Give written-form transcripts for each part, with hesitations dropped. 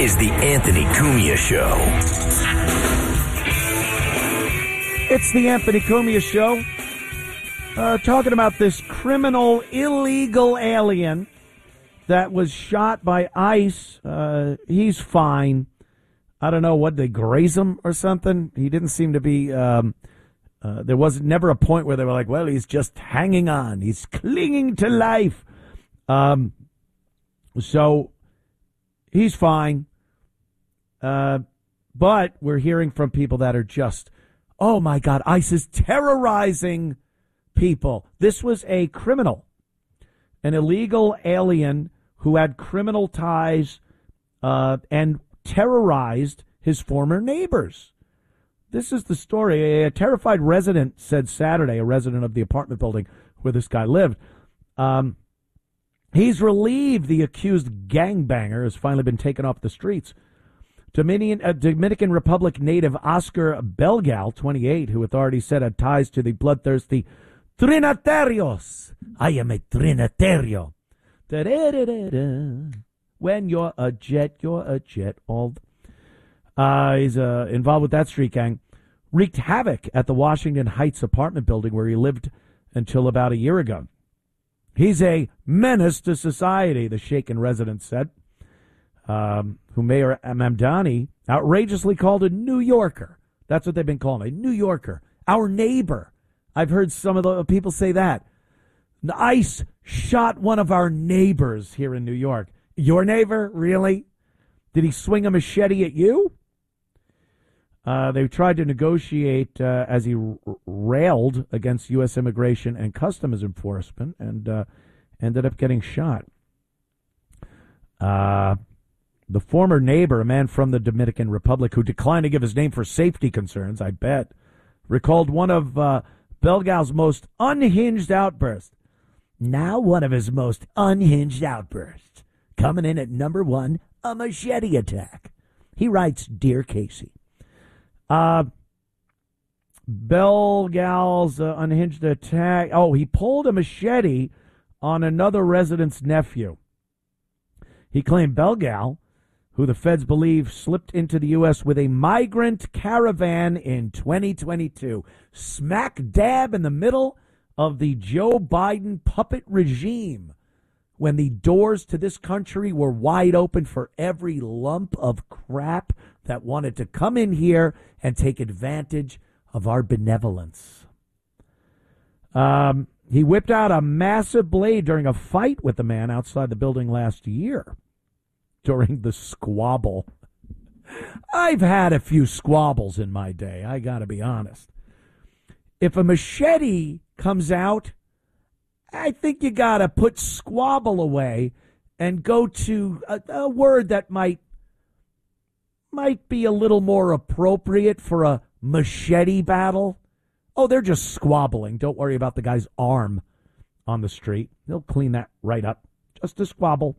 is the Anthony Cumia Show. It's the Anthony Cumia Show. Talking about this criminal, illegal alien that was shot by ICE. He's fine. I don't know, what, they graze him or something? He didn't seem to be... there was never a point where they were like, well, he's just hanging on. He's clinging to life. So he's fine. But we're hearing from people that are just, oh, my God, ICE is terrorizing people. This was a criminal, an illegal alien who had criminal ties and terrorized his former neighbors. This is the story. A terrified resident said Saturday, a resident of the apartment building where this guy lived, he's relieved the accused gangbanger has finally been taken off the streets. Dominican Republic native Oscar Belgal, 28, who authorities said had ties to the bloodthirsty Trinitarios. I am a Trinitario. When you're a jet, you're a jet. He's involved with that street gang. Wreaked havoc at the Washington Heights apartment building where he lived until about a year ago. He's a menace to society, the shaken resident said, who Mayor Mamdani outrageously called a New Yorker. That's what they've been calling a New Yorker, our neighbor. I've heard some of the people say that. The ICE shot one of our neighbors here in New York. Your neighbor? Really? Did he swing a machete at you? They tried to negotiate as he railed against U.S. Immigration and Customs Enforcement and ended up getting shot. The former neighbor, a man from the Dominican Republic who declined to give his name for safety concerns, I bet, recalled one of Belgal's most unhinged outbursts. Now one of his most unhinged outbursts. Coming in at number one, a machete attack. He writes, Dear Casey. Belgal's unhinged attack. Oh, he pulled a machete on another resident's nephew. He claimed Belgal, who the feds believe slipped into the U.S. with a migrant caravan in 2022, smack dab in the middle of the Joe Biden puppet regime, when the doors to this country were wide open for every lump of crap that wanted to come in here and take advantage of our benevolence. He whipped out a massive blade during a fight with the man outside the building last year. During the squabble. I've had a few squabbles in my day, I gotta be honest. If a machete comes out, I think you gotta put squabble away and go to a word that might be a little more appropriate for a machete battle. Oh, they're just squabbling. Don't worry about the guy's arm on the street. They'll clean that right up. Just a squabble.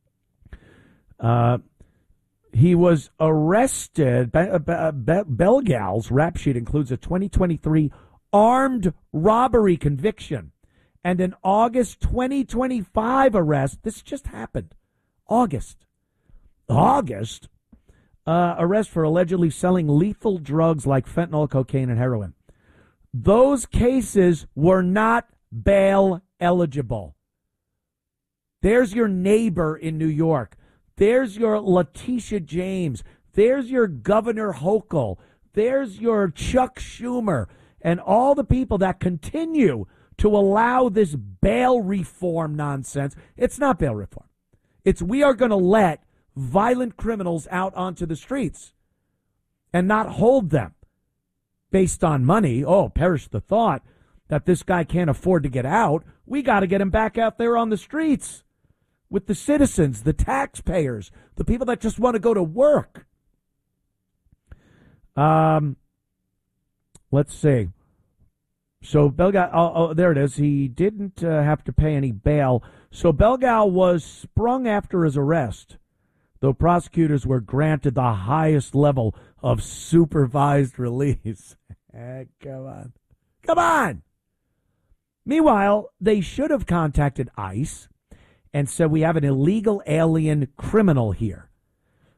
He was arrested. Belgal's rap sheet includes a 2023 armed robbery conviction and an August 2025 arrest. This just happened. August. Arrest for allegedly selling lethal drugs like fentanyl, cocaine, and heroin. Those cases were not bail eligible. There's your neighbor in New York. There's your Letitia James. There's your Governor Hochul. There's your Chuck Schumer and all the people that continue to allow this bail reform nonsense. It's not bail reform. It's we are going to let violent criminals out onto the streets and not hold them based on money. Oh, perish the thought that this guy can't afford to get out. We got to get him back out there on the streets with the citizens, the taxpayers, the people that just want to go to work. Let's see. So Belgal, there it is. He didn't have to pay any bail. So Belgal was sprung after his arrest, though prosecutors were granted the highest level of supervised release. Come on. Meanwhile, they should have contacted ICE and said, we have an illegal alien criminal here.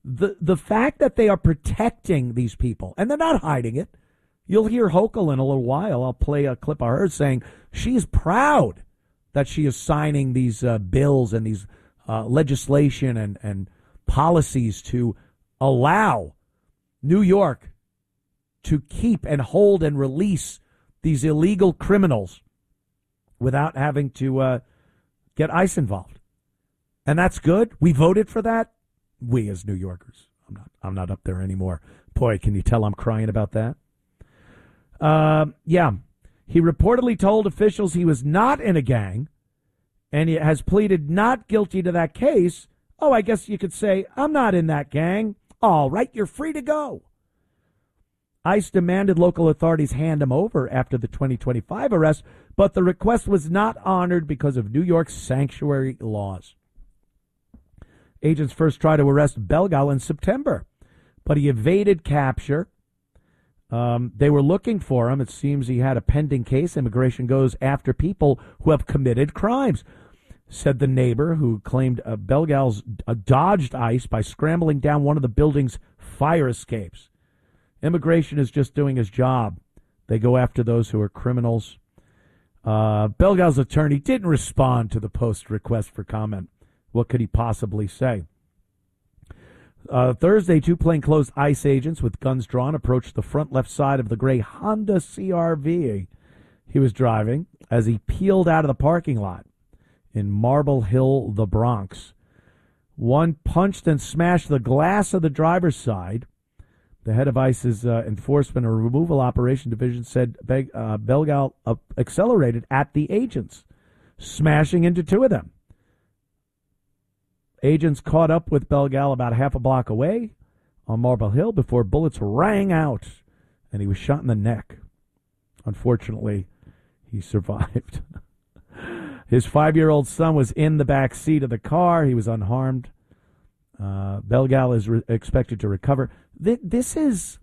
The fact that they are protecting these people, and they're not hiding it. You'll hear Hochul in a little while. I'll play a clip of her saying she's proud that she is signing these bills and these legislation and policies to allow New York to keep and hold and release these illegal criminals without having to get ICE involved. And that's good. We voted for that. We as New Yorkers. I'm not up there anymore. Boy, can you tell I'm crying about that? Yeah. He reportedly told officials he was not in a gang, and he has pleaded not guilty to that case. Oh, I guess you could say, I'm not in that gang. All right, you're free to go. ICE demanded local authorities hand him over after the 2025 arrest, but the request was not honored because of New York's sanctuary laws. Agents first tried to arrest Belgal in September, but he evaded capture. They were looking for him. It seems he had a pending case. Immigration goes after people who have committed crimes, said the neighbor who claimed Belgal's dodged ICE by scrambling down one of the building's fire escapes. Immigration is just doing his job. They go after those who are criminals. Belgal's attorney didn't respond to the Post's request for comment. What could he possibly say? Thursday, two plainclothes ICE agents with guns drawn approached the front left side of the gray Honda CR-V he was driving as he peeled out of the parking lot in Marble Hill, the Bronx. One punched and smashed the glass of the driver's side. The head of ICE's Enforcement and Removal Operation Division said Belgal accelerated at the agents, smashing into two of them. Agents caught up with Belgal about half a block away on Marble Hill before bullets rang out, and he was shot in the neck. Unfortunately, he survived. His 5-year-old son was in the back seat of the car. He was unharmed. Belgal is expected to recover. This is...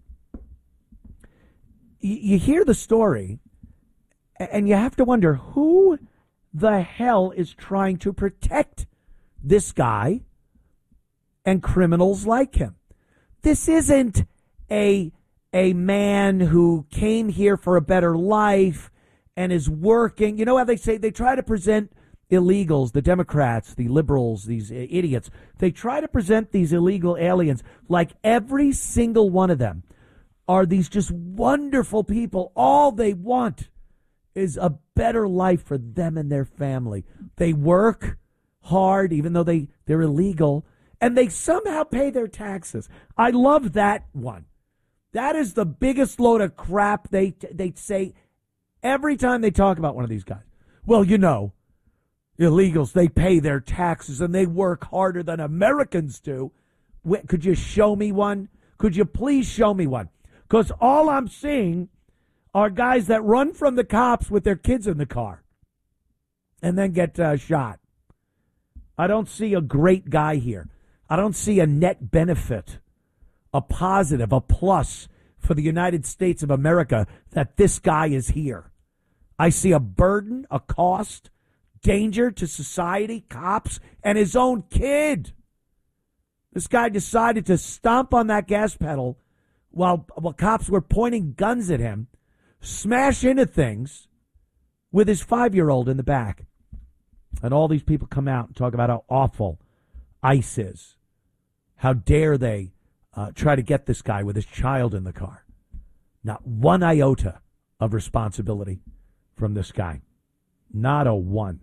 You hear the story, and you have to wonder who the hell is trying to protect this guy and criminals like him. This isn't a man who came here for a better life and is working. You know how they say they try to present illegals, the Democrats, the liberals, these idiots. They try to present these illegal aliens like every single one of them are these just wonderful people. All they want is a better life for them and their family. They work hard, even though they're illegal, and they somehow pay their taxes. I love that one. That is the biggest load of crap they say every time they talk about one of these guys. Well, you know, illegals, they pay their taxes and they work harder than Americans do. Could you show me one? Could you please show me one? Because all I'm seeing are guys that run from the cops with their kids in the car and then get shot. I don't see a great guy here. I don't see a net benefit, a positive, a plus for the United States of America that this guy is here. I see a burden, a cost, danger to society, cops, and his own kid. This guy decided to stomp on that gas pedal while cops were pointing guns at him, smash into things with his 5-year-old in the back. And all these people come out and talk about how awful ICE is. How dare they try to get this guy with his child in the car. Not one iota of responsibility from this guy. Not a one.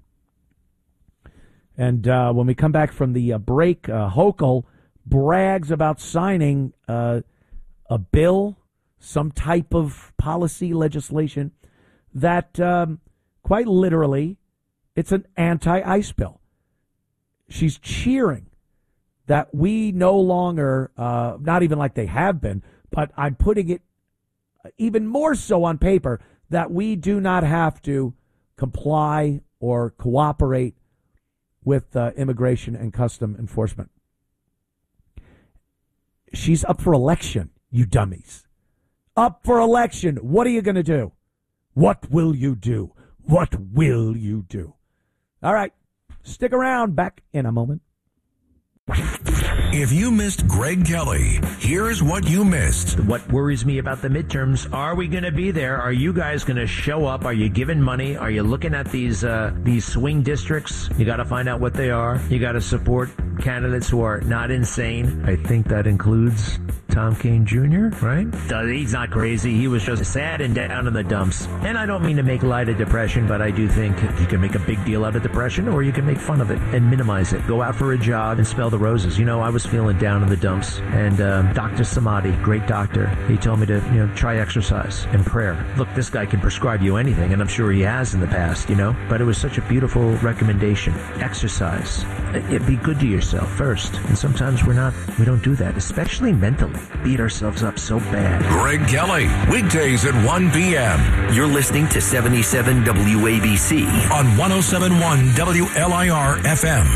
And when we come back from the break, Hochul brags about signing a bill, some type of policy legislation that quite literally, it's an anti-ICE bill. She's cheering that we no longer, not even like they have been, but I'm putting it even more so on paper, that we do not have to comply or cooperate with immigration and custom enforcement. She's up for election, you dummies. Up for election. What are you going to do? What will you do? What will you do? All right. Stick around. Back in a moment. If you missed Greg Kelly, here's what you missed. What worries me about the midterms, are we going to be there? Are you guys going to show up? Are you giving money? Are you looking at these swing districts? You got to find out what they are. You got to support candidates who are not insane. I think that includes Tom Kean Jr., right? He's not crazy. He was just sad and down in the dumps. And I don't mean to make light of depression, but I do think you can make a big deal out of depression, or you can make fun of it and minimize it. Go out for a jog and smell the roses. You know, I was feeling down in the dumps, and Dr. Samadi, great doctor, he told me to, try exercise and prayer. Look, this guy can prescribe you anything, and I'm sure he has in the past, but it was such a beautiful recommendation. Exercise. Be good to yourself first. And sometimes we don't do that, especially mentally. Beat ourselves up so bad. Greg Kelly, weekdays at 1 p.m. You're listening to 77 WABC on 107.1 WLIR FM.